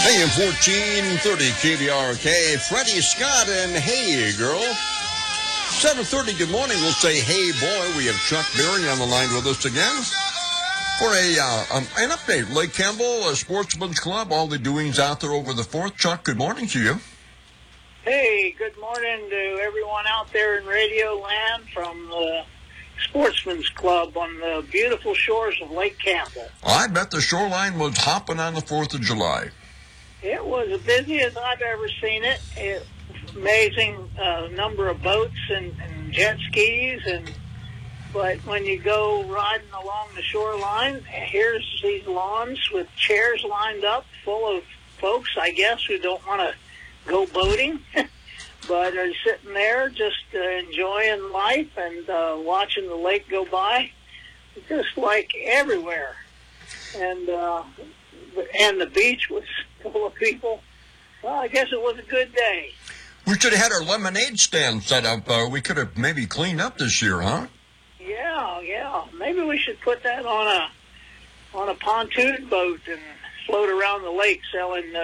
AM 1430 KBRK, Freddie Scott and Hey Girl. 7:30, good morning. We'll say Hey Boy. We have Chuck Berry on the line with us again for an update. Lake Campbell, Sportsman's Club, all the doings out there over the 4th. Chuck, good morning to you. Hey, good morning to everyone out there in Radio Land from the Sportsman's Club on the beautiful shores of Lake Campbell. I bet the shoreline was hopping on the 4th of July. It was as busy as I've ever seen it. Amazing number of boats and jet skis, but when you go riding along the shoreline, here's these lawns with chairs lined up full of folks, I guess, who don't want to go boating, but are sitting there just enjoying life and watching the lake go by, just like everywhere. And the beach was full of people. Well, I guess it was a good day. We should have had our lemonade stand set up. We could have maybe cleaned up this year, huh? Yeah. Maybe we should put that on a pontoon boat and float around the lake selling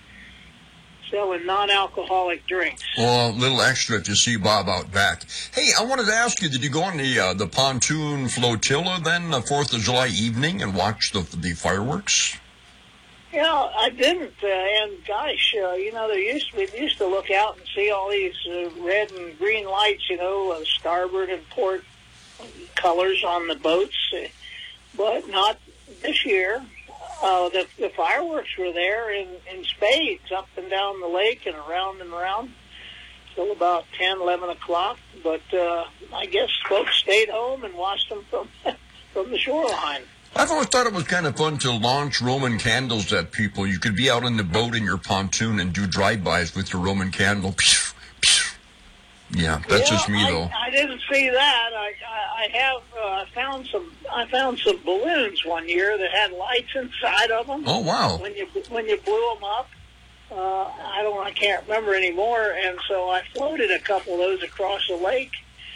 non-alcoholic drinks. Well, a little extra if you see Bob out back. Hey, I wanted to ask you, did you go on the pontoon flotilla then, the 4th of July evening, and watch the fireworks? Yeah, I didn't, and gosh, we used to look out and see all these red and green lights, starboard and port colors on the boats, but not this year. The fireworks were there in spades up and down the lake and around till about 10, 11 o'clock, but I guess folks stayed home and watched them from the shoreline. I've always thought it was kind of fun to launch Roman candles at people. You could be out in the boat in your pontoon and do drive-bys with your Roman candle. Yeah, that's just me, though. I didn't see that. I found some balloons one year that had lights inside of them. Oh, wow. When you blew them up, I can't remember anymore. And so I floated a couple of those across the lake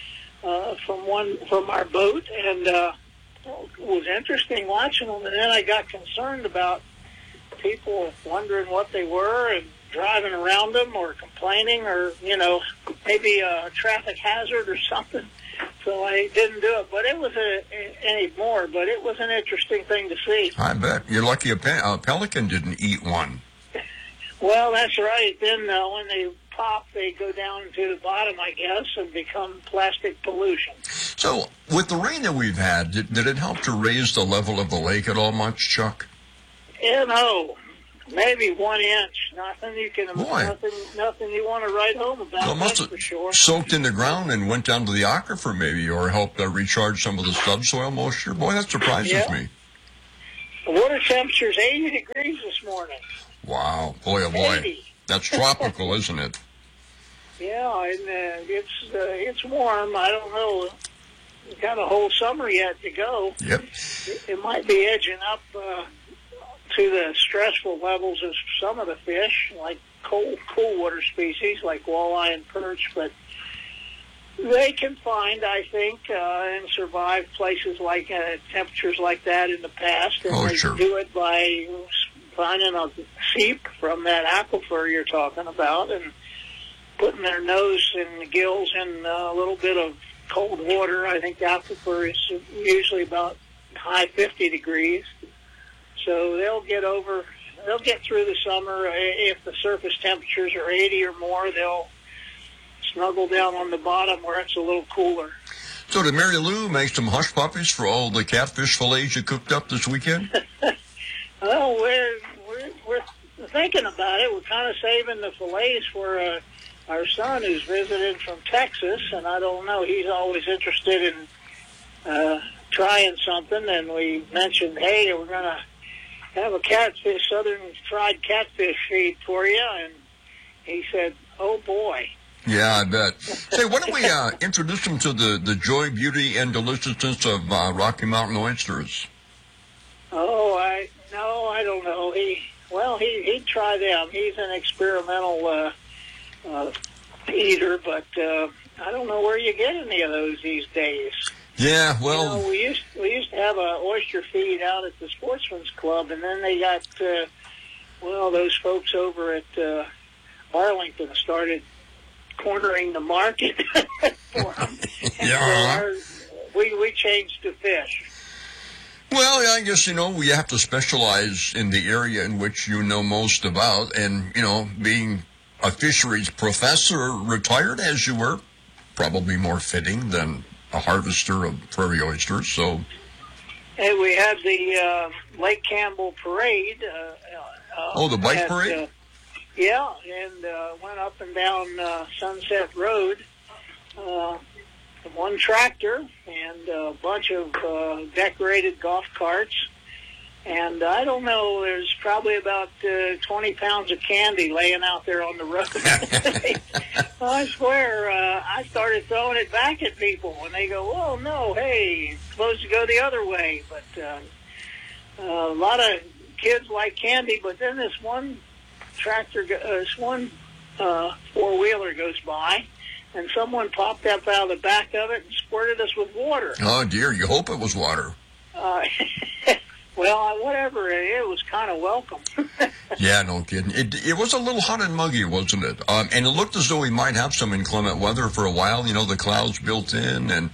from our boat, and it was interesting watching them. And then I got concerned about people wondering what they were and driving around them or complaining or, maybe a traffic hazard or something. So I didn't do it. But it was but it was an interesting thing to see. I bet. You're lucky a pelican didn't eat one. Well, that's right. Then when they pop, they go down to the bottom, I guess, and become plastic pollution. So with the rain that we've had, did it help to raise the level of the lake at all much, Chuck? Maybe 1 inch. Nothing you can. Nothing you want to write home about. Well, that's for sure. Soaked in the ground and went down to the aquifer, maybe, or helped recharge some of the subsoil moisture. Boy, that surprises me. The water temperature's 80 degrees this morning. Wow, boy, oh boy, 80. That's tropical, isn't it? Yeah, and it's warm. I don't know. We've got a whole summer yet to go. Yep. It might be edging up to the stressful levels of some of the fish, like cool water species like walleye and perch, but they can find, I think, and survive places like temperatures like that in the past, and they do it by finding a seep from that aquifer you're talking about and putting their nose and the gills in a little bit of cold water. I think the aquifer is usually about high 50 degrees. So they'll get through the summer. If the surface temperatures are 80 or more, they'll snuggle down on the bottom where it's a little cooler. So did Mary Lou make some hush puppies for all the catfish fillets you cooked up this weekend? Well, we're thinking about it. We're kind of saving the fillets for our son who's visited from Texas, and I don't know. He's always interested in trying something, and we mentioned, hey, we're going to have a southern fried catfish feed for you, and he said, oh boy. Yeah, I bet. Say, why don't we introduce him to the joy, beauty, and deliciousness of Rocky Mountain oysters? Oh, I don't know. He'd try them. He's an experimental eater, but I don't know where you get any of those these days. Yeah, well, we used to have a oyster feed out at the Sportsman's Club, and then they got Well, those folks over at Arlington started cornering the market for them. Yeah. So we changed to fish. Well, I guess, we have to specialize in the area in which you know most about. And, being a fisheries professor, retired as you were, probably more fitting than a harvester of prairie oysters. So, and we had the Lake Campbell Parade. The bike parade? Yeah, and went up and down Sunset Road. One tractor and a bunch of decorated golf carts. And I don't know, there's probably about 20 pounds of candy laying out there on the road. I swear, I started throwing it back at people, and they go, "Oh, no, hey, it's supposed to go the other way." But a lot of kids like candy, but then this one four-wheeler goes by, and someone popped up out of the back of it and squirted us with water. Oh, dear, you hope it was water. Well, whatever, it was kind of welcome. Yeah, no kidding. It was a little hot and muggy, wasn't it? And it looked as though we might have some inclement weather for a while. The clouds built in, and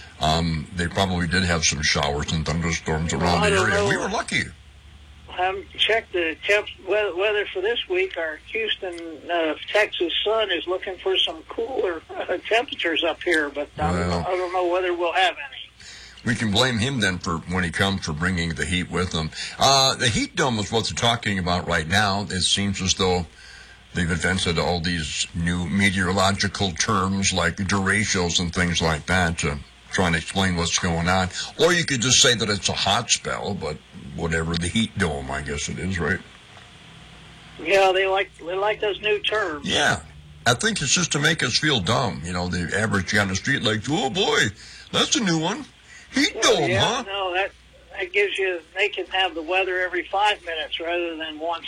they probably did have some showers and thunderstorms around the area. We were lucky. I haven't checked the weather for this week. Our Houston, Texas sun is looking for some cooler temperatures up here, but I don't know whether we'll have any. We can blame him then for when he comes for bringing the heat with him. The heat dome is what they're talking about right now. It seems as though they've invented all these new meteorological terms like derechos and things like that to try and explain what's going on. Or you could just say that it's a hot spell, but whatever, the heat dome, I guess it is, right? Yeah, they like those new terms. Yeah. I think it's just to make us feel dumb. The average guy on the street like, "Oh boy, that's a new one. Heat dome, huh?" No, that gives you, they can have the weather every 5 minutes rather than once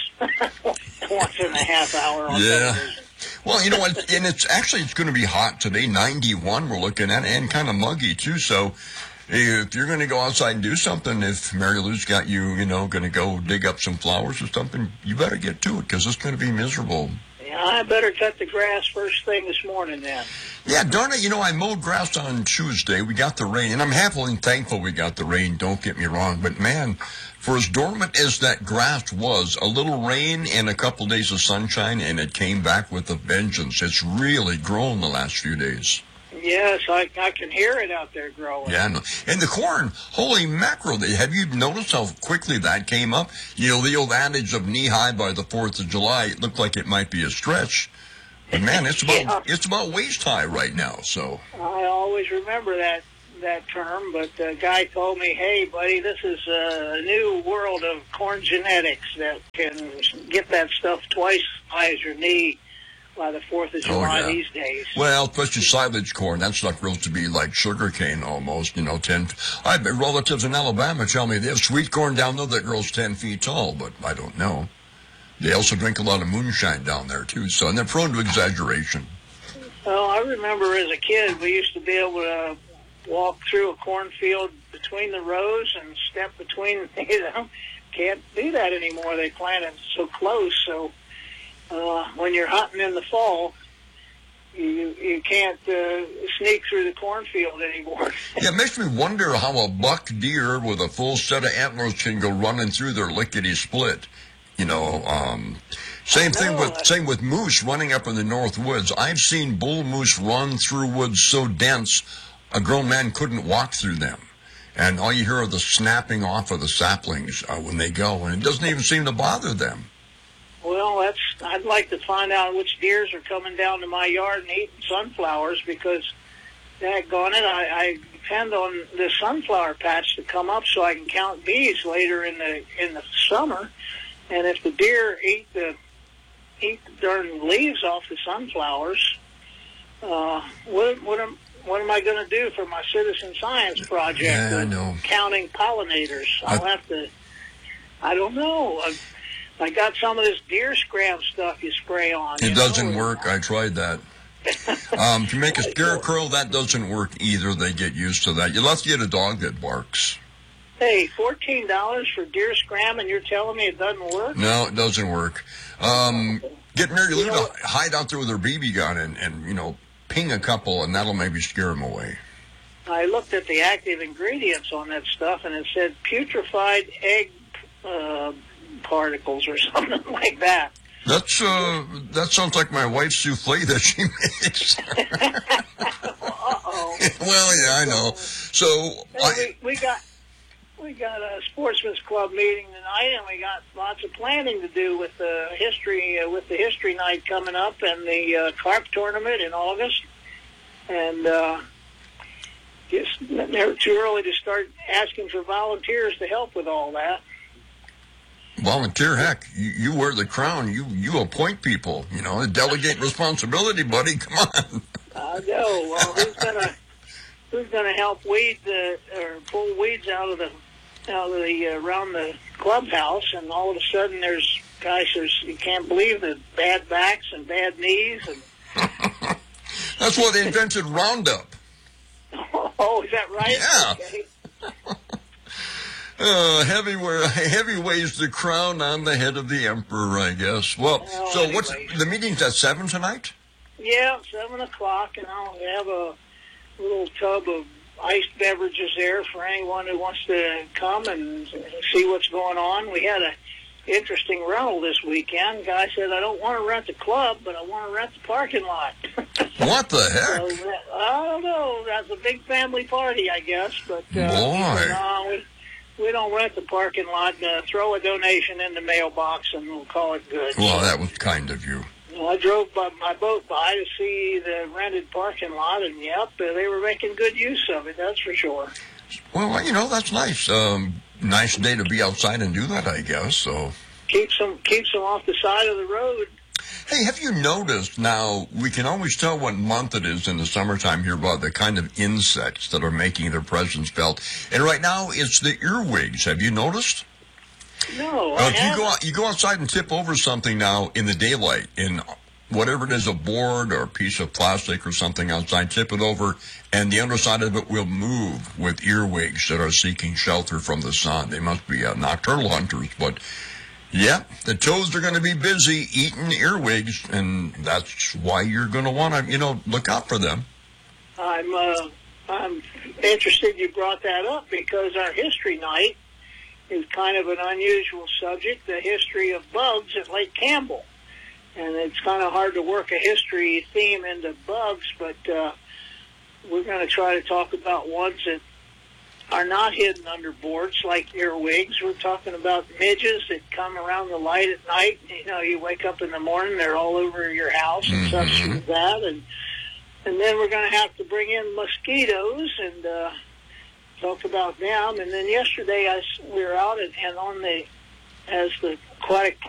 in a half hour on television. Well, and it's going to be hot today, 91 we're looking at, and kind of muggy too. So if you're going to go outside and do something, if Mary Lou's got you, going to go dig up some flowers or something, you better get to it because it's going to be miserable. Yeah, I better cut the grass first thing this morning then. Yeah, darn it, I mowed grass on Tuesday. We got the rain, and I'm happy and thankful we got the rain, don't get me wrong. But, man, for as dormant as that grass was, a little rain and a couple of days of sunshine, and it came back with a vengeance. It's really grown the last few days. Yes, I can hear it out there growing. Yeah, no. And the corn, holy mackerel, have you noticed how quickly that came up? The old adage of knee-high by the 4th of July, it looked like it might be a stretch. But, man, it's about waist-high right now, so. I always remember that term, but the guy told me, "Hey, buddy, this is a new world of corn genetics that can get that stuff twice as high as your knee by the 4th of July these days." Well, especially silage corn. That stuff grows to be like sugar cane almost, 10. I bet relatives in Alabama tell me they have sweet corn down there that grows 10 feet tall, but I don't know. They also drink a lot of moonshine down there, too, and they're prone to exaggeration. Well, I remember as a kid, we used to be able to walk through a cornfield between the rows and step between, can't do that anymore. They plant it so close, so when you're hunting in the fall, you can't sneak through the cornfield anymore. Yeah, it makes me wonder how a buck deer with a full set of antlers can go running through their lickety-split. Same with moose running up in the north woods. I've seen bull moose run through woods so dense a grown man couldn't walk through them. And all you hear are the snapping off of the saplings when they go, and it doesn't even seem to bother them. Well, I'd like to find out which deers are coming down to my yard and eating sunflowers because, daggone it, I depend on the sunflower patch to come up so I can count bees later in the summer. And if the deer eat the darn leaves off the sunflowers, what am I going to do for my citizen science project? Yeah, I know. Counting pollinators. I don't know. I got some of this deer scram stuff you spray on. It doesn't work. I tried that. To make a scarecrow, that doesn't work either. They get used to that. You'll have to get a dog that barks. Hey, $14 for deer scram, and you're telling me it doesn't work? No, it doesn't work. Get Mary Lou to hide out there with her BB gun and ping a couple, and that'll maybe scare them away. I looked at the active ingredients on that stuff, and it said putrefied egg particles or something like that. That sounds like my wife's souffle that she makes. Uh-oh. Well, yeah, I know. So we got a sportsman's club meeting tonight, and we got lots of planning to do with the history night coming up and the carp tournament in August. And it's never too early to start asking for volunteers to help with all that. Volunteer, heck, you wear the crown. You appoint people. Delegate responsibility, buddy. Come on. I know. Well, who's gonna help pull weeds out of the around the clubhouse? And all of a sudden, you can't believe the bad backs and bad knees. And that's why they invented Roundup. Oh, is that right? Yeah. Okay. Heavy weighs the crown on the head of the emperor, I guess. Well, so anyways. what's the meeting's at 7 tonight? Yeah, 7:00, and I'll have a little tub of iced beverages there for anyone who wants to come and see what's going on. We had an interesting rental this weekend. Guy said, I don't want to rent the club, but I want to rent the parking lot. What the heck? So, I don't know. That's a big family party, I guess. But Boy. we don't rent the parking lot. Throw a donation in the mailbox, and we'll call it good. Well, that was kind of you. I drove my boat by to see the rented parking lot, and yep, they were making good use of it, that's for sure. Well, that's nice. Nice day to be outside and do that, I guess. So keeps them off the side of the road. Hey, have you noticed now, we can always tell what month it is in the summertime here by the kind of insects that are making their presence felt. And right now, it's the earwigs. Have you noticed? No, if you go outside and tip over something now in the daylight, in whatever it is, a board or a piece of plastic or something outside, tip it over, and the underside of it will move with earwigs that are seeking shelter from the sun. They must be nocturnal hunters, but yeah, the toads are going to be busy eating earwigs, and that's why you're going to want to, look out for them. I'm interested you brought that up because our history night is kind of an unusual subject, the history of bugs at Lake Campbell. And it's kind of hard to work a history theme into bugs, but we're going to try to talk about ones that are not hidden under boards like earwigs. We're talking about midges that come around the light at night. You wake up in the morning, they're all over your house and such like that. And then we're going to have to bring in mosquitoes and talk about them. And then yesterday we were out and as the aquatic